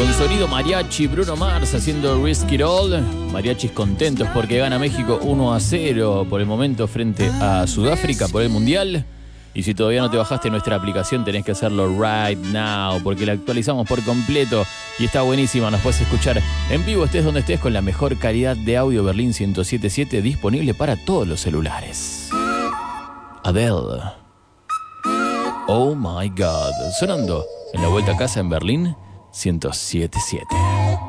Con sonido mariachi, Bruno Mars haciendo Risk It All. Mariachis contentos porque gana México 1-0 por el momento frente a Sudáfrica por el Mundial. Y si todavía no te bajaste nuestra aplicación, tenés que hacerlo right now, porque la actualizamos por completo y está buenísima. Nos puedes escuchar en vivo, estés donde estés, con la mejor calidad de audio. Berlín 107.7, disponible para todos los celulares. Adele, Oh My God, sonando en la vuelta a casa en Berlín 107.7.